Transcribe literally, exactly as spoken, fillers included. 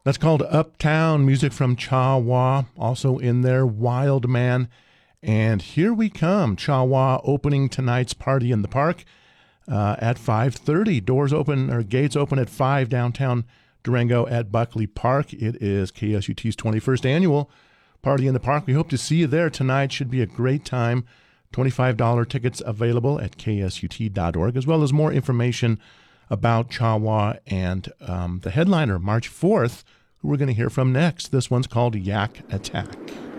That's called Uptown, music from Cha Wa, also in there, Wild Man. And here we come, Cha Wa opening tonight's Party in the Park uh, at five thirty. Doors open, or gates open at five downtown Durango at Buckley Park. It is K S U T's twenty-first annual Party in the Park. We hope to see you there tonight. Should be a great time. twenty-five dollars tickets available at K S U T dot org, as well as more information about Cha Wa and um, the headliner, March fourth, who we're going to hear from next. This one's called Yak Attack.